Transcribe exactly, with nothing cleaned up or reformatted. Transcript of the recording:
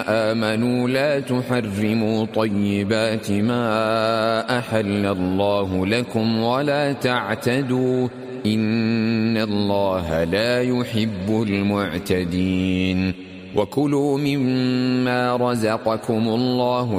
آمنوا لا تحرموا طيبات ما أحل الله لكم ولا تعتدوا إن الله لا يحب المعتدين وكلوا مما رزقكم الله